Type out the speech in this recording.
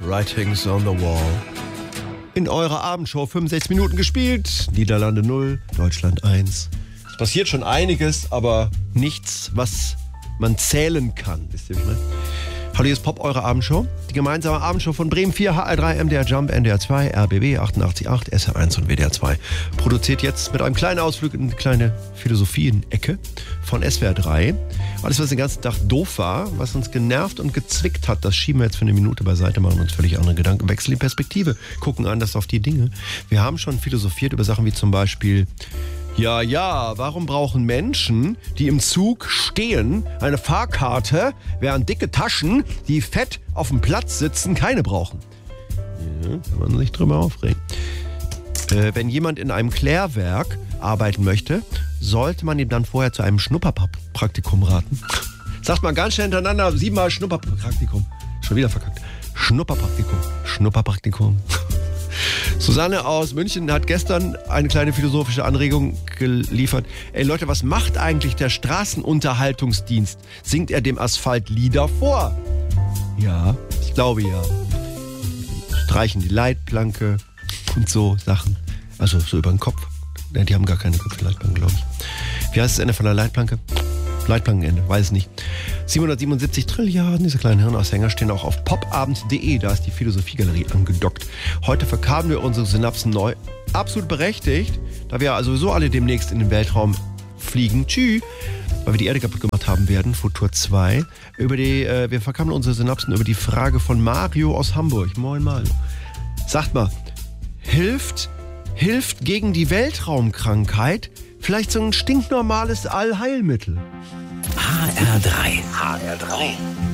Writings on the Wall. In eurer Abendshow 65 Minuten gespielt. Niederlande 0, Deutschland 1. Es passiert schon einiges, aber nichts, was man zählen kann. Wisst ihr, wie ich meine? Hallo, hier ist Pop, eure Abendshow. Die gemeinsame Abendshow von Bremen 4, HR3, MDR Jump, NDR 2, RBB 88.8, SR1 und WDR 2. Produziert jetzt mit einem kleinen Ausflug in eine kleine Philosophien-Ecke von SWR 3. Alles, was den ganzen Tag doof war, was uns genervt und gezwickt hat, das schieben wir jetzt für eine Minute beiseite, machen uns völlig andere Gedanken, wechseln die Perspektive, gucken anders auf die Dinge. Wir haben schon philosophiert über Sachen wie zum Beispiel... Ja, warum brauchen Menschen, die im Zug stehen, eine Fahrkarte, während dicke Taschen, die fett auf dem Platz sitzen, keine brauchen? Ja, kann man sich drüber aufregen. Wenn jemand in einem Klärwerk arbeiten möchte, sollte man ihm dann vorher zu einem Schnupperpraktikum raten. Sagt man ganz schnell hintereinander, 7-mal Schnupperpraktikum. Schon wieder verkackt. Schnupperpraktikum. Susanne aus München hat gestern eine kleine philosophische Anregung geliefert. Ey Leute, was macht eigentlich der Straßenunterhaltungsdienst? Singt er dem Asphalt Lieder vor? Ja, ich glaube ja. Streichen die Leitplanke und so Sachen. Also so über den Kopf. Die haben gar keine Leitplanke, glaube ich. Wie heißt das Ende von der Leitplanke? Leitplankenende, weiß es nicht. 777 Trilliarden, diese kleinen Hirnaushänger stehen auch auf popabend.de, da ist die Philosophiegalerie angedockt. Heute verkabeln wir unsere Synapsen neu. Absolut berechtigt, da wir also sowieso alle demnächst in den Weltraum fliegen. Tschüss. Weil wir die Erde kaputt gemacht haben werden, Futur 2. Wir verkabeln unsere Synapsen über die Frage von Mario aus Hamburg. Moin Mario. Sagt mal, hilft gegen die Weltraumkrankheit vielleicht so ein stinknormales Allheilmittel? HR3.